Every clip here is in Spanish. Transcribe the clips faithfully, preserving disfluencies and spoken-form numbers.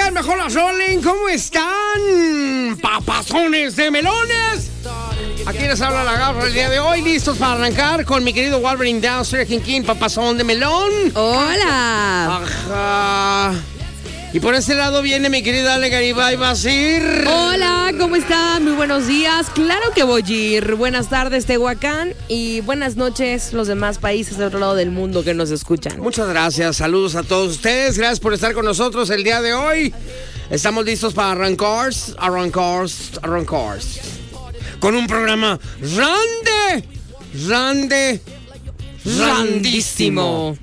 Oigan, mejor las rolen. ¿Cómo están? Papazones de melones. Aquí les habla la garra el día de hoy. Listos para arrancar con mi querido Wolverine Downstairs, King King, papazón de melón. Hola. Ajá. Y por este lado viene mi querida Ale Garibay Basir. Hola, ¿cómo están? Muy buenos días. Claro que voy a ir. Buenas tardes, Tehuacán. Y buenas noches, los demás países del otro lado del mundo que nos escuchan. Muchas gracias. Saludos a todos ustedes. Gracias por estar con nosotros el día de hoy. Estamos listos para arrancar, arrancar, arrancar. Con un programa grande, grande, grandísimo.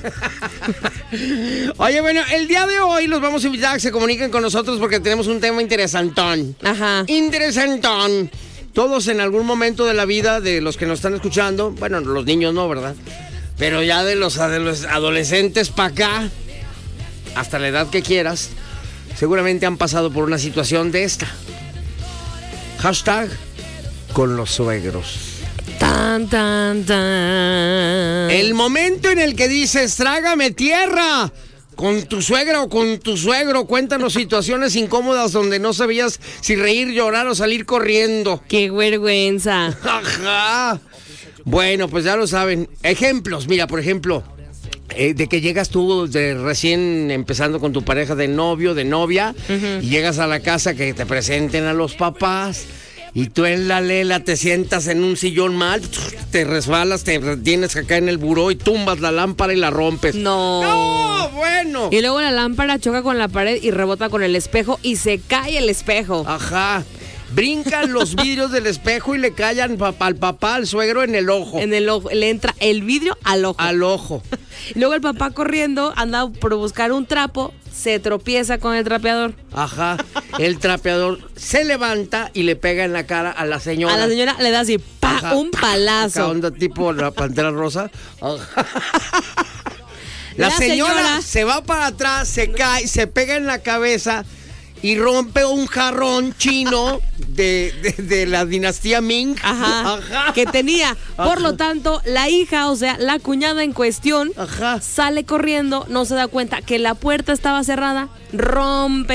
Oye, bueno, el día de hoy los vamos a invitar a que se comuniquen con nosotros porque tenemos un tema interesantón. Ajá. Interesantón. Todos en algún momento de la vida de los que nos están escuchando, bueno, los niños no, ¿verdad? Pero ya de los adolescentes para acá, hasta la edad que quieras, seguramente han pasado por una situación de esta. Hashtag con los suegros. Tan, tan, tan. El momento en el que dices, trágame tierra, con tu suegra o con tu suegro, cuéntanos situaciones incómodas donde no sabías si reír, llorar o salir corriendo. ¡Qué vergüenza! Ajá. Bueno, pues ya lo saben. Ejemplos, mira, por ejemplo, eh, de que llegas tú de recién empezando con tu pareja de novio, de novia, uh-huh. Y llegas a la casa que te presenten a los papás. Y tú en la lela te sientas en un sillón mal, te resbalas, te tienes acá en el buró y tumbas la lámpara y la rompes. No. No, bueno. Y luego la lámpara choca con la pared y rebota con el espejo y se cae el espejo. Ajá. Brincan los vidrios del espejo y le callan papá, al papá, al suegro en el ojo. En el ojo, le entra el vidrio al ojo. Al ojo. Y luego el papá corriendo, anda por buscar un trapo, se tropieza con el trapeador. Ajá. El trapeador se levanta y le pega en la cara a la señora. A la señora le da así, pa, Ajá. un palazo. Acá onda tipo la Pantera Rosa. Ajá. La, la señora, señora se va para atrás, se cae, se pega en la cabeza y rompe un jarrón chino de, de, de la dinastía Ming. Ajá, Ajá. Que tenía. Por Ajá. lo tanto, la hija, o sea, la cuñada en cuestión, Ajá. sale corriendo, no se da cuenta que la puerta estaba cerrada, rompe